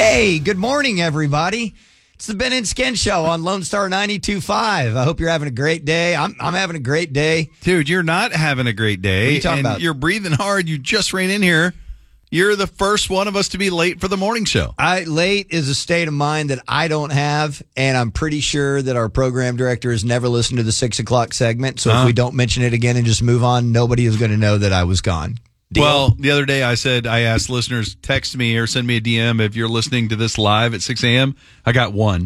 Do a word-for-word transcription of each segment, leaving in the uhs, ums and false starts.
Hey, good morning, everybody. It's the Ben and Skin Show on Lone Star ninety-two point five. I hope you're having a great day. I'm I'm having a great day. Dude, you're not having a great day. What are you talking and about? You're breathing hard. You just ran in here. You're the first one of us to be late for the morning show. I late is a state of mind that I don't have, and I'm pretty sure that our program director has never listened to the six o'clock segment. So Uh-huh. if we don't mention it again and just move on, nobody is going to know that I was gone. Deal? Well, the other day I said, I asked listeners, text me or send me a D M if you're listening to this live at six a.m. I got one.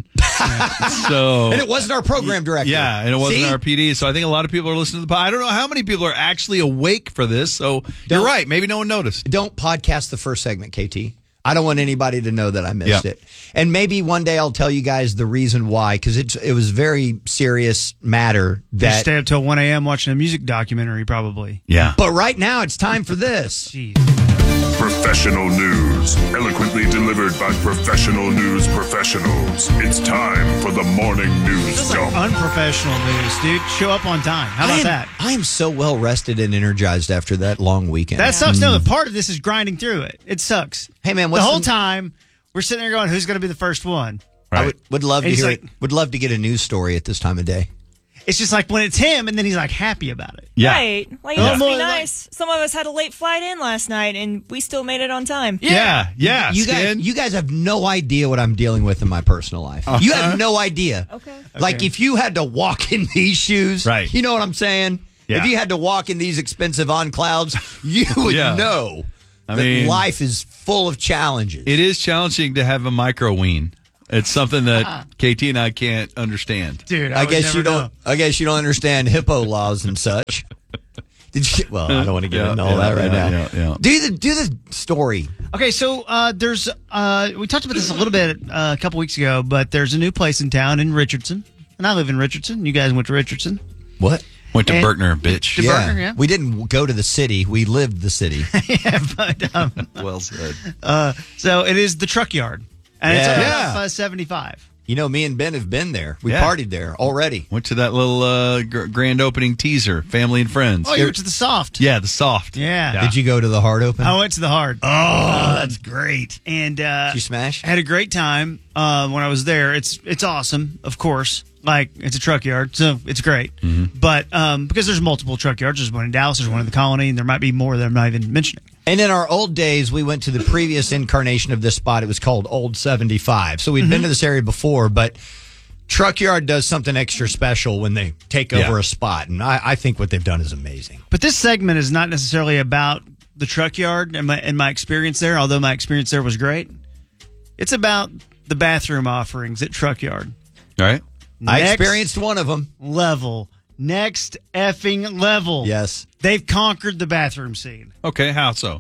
so, and it wasn't our program director. Yeah, and it wasn't See? our P D. So I think a lot of people are listening to the pod. I don't know how many people are actually awake for this. So Don't- you're right. Maybe no one noticed. Don't podcast the first segment, K T. I don't want anybody to know that I missed Yeah. it. And maybe one day I'll tell you guys the reason why, because it's it was very serious matter You that. stay up till one a.m. watching a music documentary, probably. Yeah. But right now it's time for this. Jeez. Professional news, eloquently delivered by professional news professionals. It's time for the morning news This is like dump. unprofessional news, dude. Show up on time. How I about am, that? I am so well rested and energized after that long weekend. That sucks. No, the part of this is grinding through it. It sucks. Hey, man, the what's whole the- time we're sitting there going, "Who's going to be the first one?" I would, would love to And he's hear like- it. Would love to get a news story at this time of day. It's just like when it's him, and then he's like happy about it. Yeah. Right. Like, it Yeah. must be More like- nice. Some of us had a late flight in last night, and we still made it on time. Yeah. Yeah. you guys, Skin. you guys have no idea what I'm dealing with in my personal life. You have no idea. Okay. Like Okay. if you had to walk in these shoes, Right. You know what I'm saying? Yeah. If you had to walk in these expensive on clouds, you would Yeah. know I that mean- life is full of challenges. It is challenging to have a micro ween. It's something that K T and I can't understand. Dude, I, I would guess never you don't. know. I guess you don't understand hippo laws and such. Did you? Well, I don't want to get Yeah, into all yeah, that right yeah, now. yeah, yeah. Do the do the story. Okay, so uh, there's uh, we talked about this a little bit uh, a couple weeks ago, but there's a new place in town in Richardson, and I live in Richardson. You guys went to Richardson. What? Went to And- Berkner, bitch. To Berkner, yeah. We didn't go to the city. We lived the city. yeah, but um, Well said. uh, so it is the truck yard, and it's Yeah. on Yeah. F uh, seventy-five. You know, me and Ben have been there. We Yeah. partied there already. Went to that little uh, gr- grand opening teaser, family and friends. Oh, you went to the soft. Yeah, the soft. Yeah. Did you go to the hard open? I went to the hard. Oh, that's great. And uh, Did you smash? I had a great time uh, when I was there. It's it's awesome, of course. Like, it's a truck yard, so it's great. Mm-hmm. But um, because there's multiple truck yards, there's one in Dallas, there's one in the Colony, and there might be more that I'm not even mentioning. And in our old days, we went to the previous incarnation of this spot. It was called Old seventy-five. So we'd Mm-hmm. been to this area before, but Truck Yard does something extra special when they take over Yeah. a spot. And I, I think what they've done is amazing. But this segment is not necessarily about the truck yard and my, and my experience there, although my experience there was great. It's about the bathroom offerings at Truck Yard. All right. I Next experienced one of them. level. Next effing level. Yes. They've conquered the bathroom scene. Okay, how so?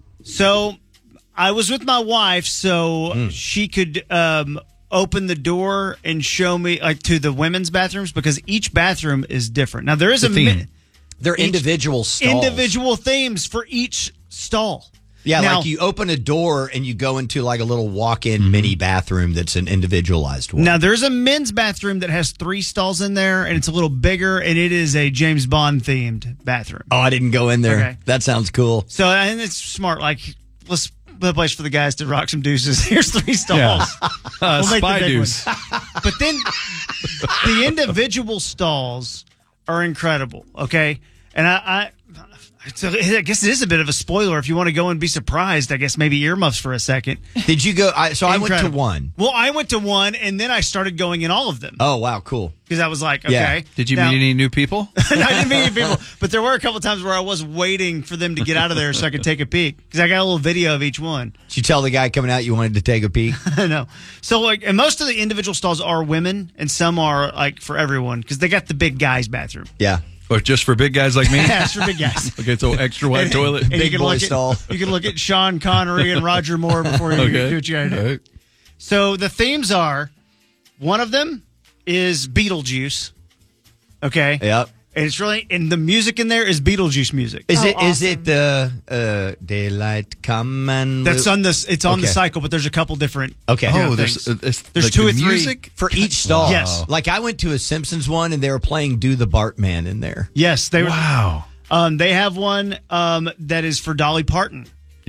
So I was with my wife, so Hmm. she could um, open the door and show me like to the women's bathrooms because each bathroom is different. Now there is The a theme. mi- They're Each- individual stalls. individual themes for each stall. Yeah, Now- like you open a door and you go into like a little walk-in mini bathroom that's an individualized one. Now there's a men's bathroom that has three stalls in there, and it's a little bigger, and it is a James Bond themed bathroom. Oh, I didn't go in there. Okay. That sounds cool. So and it's smart. Like let's put a place for the guys to rock some deuces. Here's three stalls. Uh, We'll make the spy big deuce. But then the individual stalls are incredible. Okay, and I, I, so I guess it is a bit of a spoiler. If you want to go and be surprised, I guess maybe earmuffs for a second. Did you go? I, so I went to Incredible. one. Well, I went to one, and then I started going in all of them Oh, wow, cool. because I was like, okay. Yeah. Did you Now- meet any new people? I didn't meet any people, but there were a couple times where I was waiting for them to get out of there so I could take a peek because I got a little video of each one. Did you tell the guy coming out you wanted to take a peek? No, so like, and most of the individual stalls are women, and some are like for everyone because they got the big guys' bathroom. Yeah. Or just for big guys like me? Yeah, it's for big guys. Okay, so extra wide And- toilet. and you Big can boy look stall. At, you can look at Sean Connery and Roger Moore before you Okay. do what you gotta do. All right. So the themes are, one of them is Beetlejuice. Okay. Yep. And it's really, and the music in there is Beetlejuice music. Is Oh, it is awesome. it the uh, daylight come and That's on this. It's on the Okay. cycle, but there's a couple different. Okay. Oh, Yeah, there's, thanks. uh, it's There's like two the or three. music? for each stall. Yes. Like I went to a Simpsons one and they were playing "Do the Bartman" in there. Yes, they were. Wow. Um, they have one um, that is for Dolly Parton.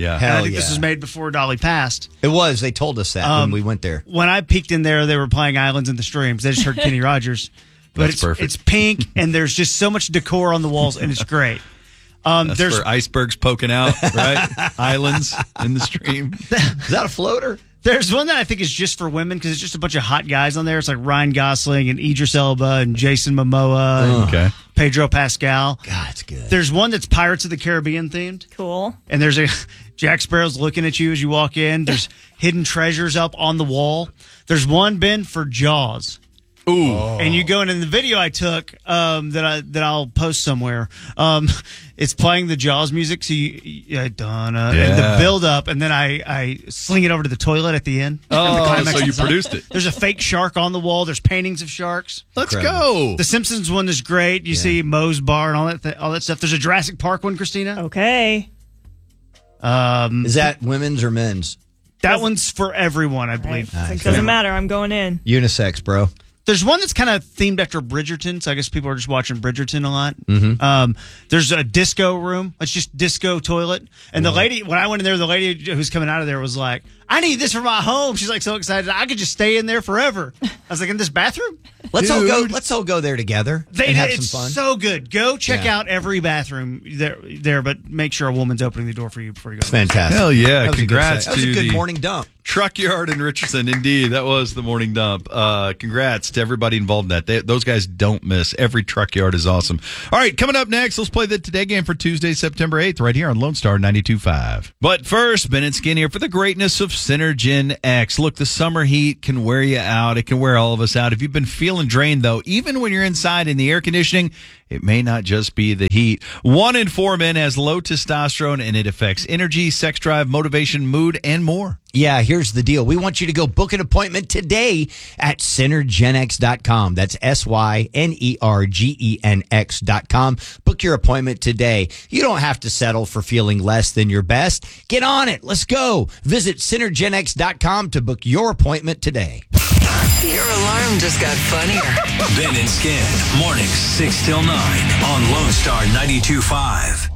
Yeah. And I Hell think this yeah. was made before Dolly passed. It was. They told us that Um, when we went there. When I peeked in there, they were playing Islands in the Streams. They just heard Kenny Rogers. But That's it's, perfect. it's pink, and there's just so much decor on the walls, and it's great. Um, That's there's for icebergs poking out, right? Islands in the stream. Is that a floater? There's one that I think is just for women because it's just a bunch of hot guys on there. It's like Ryan Gosling and Idris Elba and Jason Momoa and Okay. Pedro Pascal. God, it's good. There's one that's Pirates of the Caribbean themed. Cool. And there's a Jack Sparrow's looking at you as you walk in. There's hidden treasures up on the wall. There's one, Ben, for Jaws. Ooh. And you go in, in the video I took um, that I that I'll post somewhere. Um, it's playing the Jaws music, so you, you done uh, and Yeah. the build up, and then I, I sling it over to the toilet at the end. And the Oh, climax so you is up. produced it. There's a fake shark on the wall. There's paintings of sharks. Let's Incredible. go. The Simpsons one is great. You see Moe's Bar and all that th- all that stuff. There's a Jurassic Park one, Christina. Okay. Um, Is that women's or men's? that one's for everyone, I believe. It doesn't matter. I'm going in. Unisex, bro. There's one that's kind of themed after Bridgerton, so I guess people are just watching Bridgerton a lot. Mm-hmm. Um, there's a disco room. It's just disco toilet. And the lady, when I went in there, the lady who's coming out of there was like, I need this for my home. She's like so excited. I could just stay in there forever. I was like, in this bathroom? Let's all go. Dude. Let's all go there together They, and have it's some fun. so good. Go check Yeah. out every bathroom there, there, but make sure a woman's opening the door for you before you go. Fantastic. Hell yeah. That was a good Congrats set. That was to a good the- morning dump. Truck Yard in Richardson. Indeed, that was the morning dump. Uh, congrats to everybody involved in that. They, those guys don't miss. Every Truck Yard is awesome. All right, coming up next, let's play the Today game for Tuesday, September eighth, right here on Lone Star ninety-two point five. But first, Ben and Skin here for the greatness of Synergen X. Look, the summer heat can wear you out. It can wear all of us out. If you've been feeling drained, though, even when you're inside in the air conditioning, it may not just be the heat. One in four men has low testosterone, and it affects energy, sex drive, motivation, mood, and more. Yeah, here's the deal. We want you to go book an appointment today at synergen x dot com. That's S Y N E R G E N X dot com. Book your appointment today. You don't have to settle for feeling less than your best. Get on it. Let's go. Visit synergen x dot com to book your appointment today. Your alarm just got funnier. Ben and Skin, mornings six till nine on Lone Star ninety-two point five.